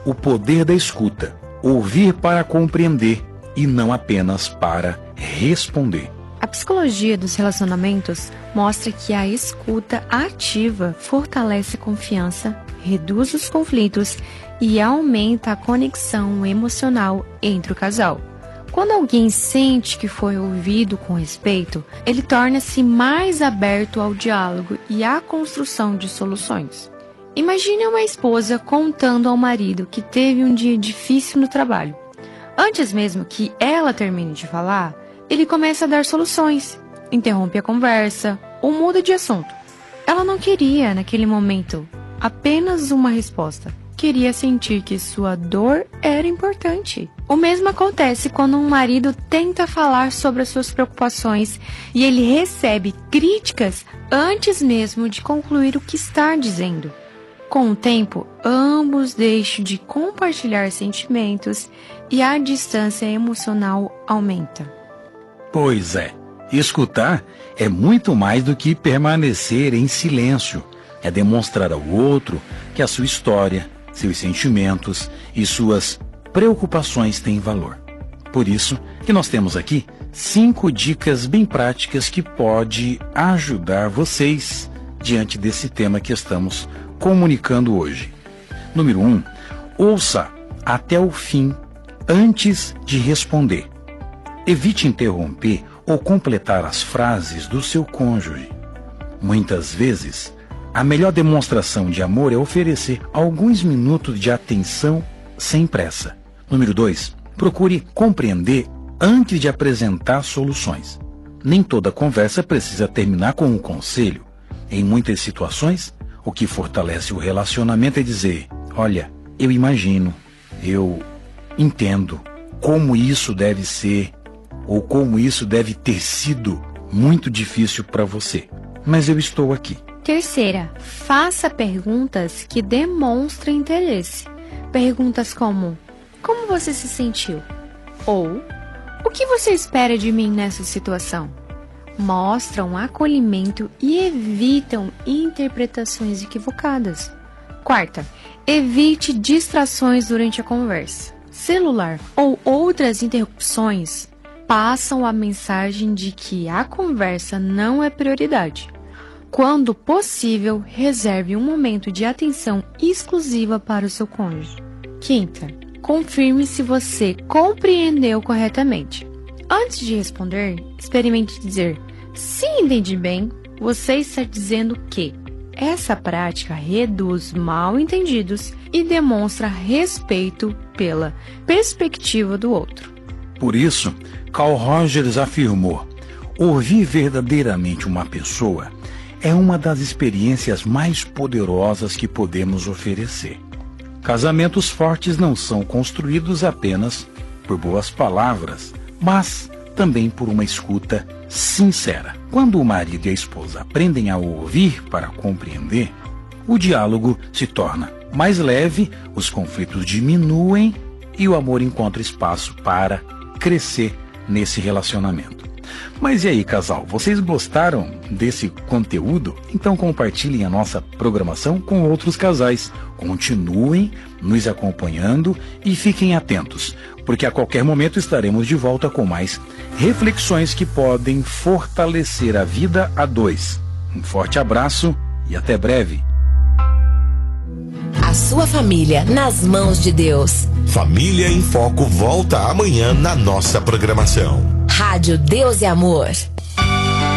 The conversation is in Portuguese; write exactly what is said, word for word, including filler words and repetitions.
o poder da escuta, ouvir para compreender e não apenas para responder. A psicologia dos relacionamentos mostra que a escuta ativa fortalece a confiança, reduz os conflitos e aumenta a conexão emocional entre o casal. Quando alguém sente que foi ouvido com respeito, ele torna-se mais aberto ao diálogo e à construção de soluções. Imagine uma esposa contando ao marido que teve um dia difícil no trabalho. Antes mesmo que ela termine de falar, ele começa a dar soluções, interrompe a conversa ou muda de assunto. Ela não queria, naquele momento, apenas uma resposta. Queria sentir que sua dor era importante. O mesmo acontece quando um marido tenta falar sobre as suas preocupações e ele recebe críticas antes mesmo de concluir o que está dizendo. Com o tempo, ambos deixam de compartilhar sentimentos e a distância emocional aumenta. Pois é, escutar é muito mais do que permanecer em silêncio. É demonstrar ao outro que a sua história, seus sentimentos e suas preocupações têm valor. Por isso que nós temos aqui cinco dicas bem práticas que podem ajudar vocês diante desse tema que estamos comunicando hoje. Número um, ouça até o fim antes de responder. Evite interromper ou completar as frases do seu cônjuge. Muitas vezes, a melhor demonstração de amor é oferecer alguns minutos de atenção sem pressa. Número dois, procure compreender antes de apresentar soluções. Nem toda conversa precisa terminar com um conselho. Em muitas situações, o que fortalece o relacionamento é dizer: olha, eu imagino, eu entendo como isso deve ser ou como isso deve ter sido muito difícil para você, mas eu estou aqui. Terceira, faça perguntas que demonstrem interesse. Perguntas como: como você se sentiu? Ou: o que você espera de mim nessa situação? Mostram acolhimento e evitam interpretações equivocadas. Quarta, evite distrações durante a conversa. Celular ou outras interrupções passam a mensagem de que a conversa não é prioridade. Quando possível, reserve um momento de atenção exclusiva para o seu cônjuge. Quinta, confirme se você compreendeu corretamente. Antes de responder, experimente dizer: se entendi bem, você está dizendo que. Essa prática reduz mal-entendidos e demonstra respeito pela perspectiva do outro. Por isso, Carl Rogers afirmou: ouvir verdadeiramente uma pessoa é uma das experiências mais poderosas que podemos oferecer. Casamentos fortes não são construídos apenas por boas palavras, mas também por uma escuta sincera. Quando o marido e a esposa aprendem a ouvir para compreender, o diálogo se torna mais leve, os conflitos diminuem e o amor encontra espaço para crescer nesse relacionamento. Mas e aí, casal, vocês gostaram desse conteúdo? Então compartilhem a nossa programação com outros casais. Continuem nos acompanhando e fiquem atentos, porque a qualquer momento estaremos de volta com mais reflexões que podem fortalecer a vida a dois. Um forte abraço e até breve. A sua família nas mãos de Deus. Família em Foco volta amanhã na nossa programação. Rádio Deus e Amor.